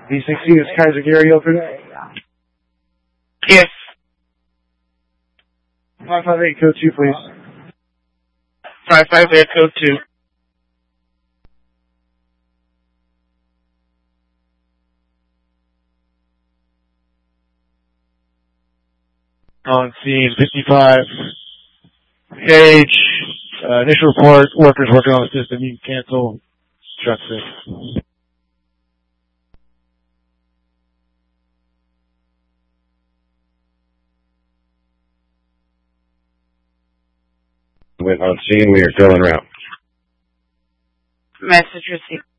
V16 is Kaiser Gary open. Yes. 558 code 2, please. 558 code 2. On scene 55. Page. Initial report. Workers working on the system. You can cancel. Truck 6. Went on scene. We are still en route. Message received.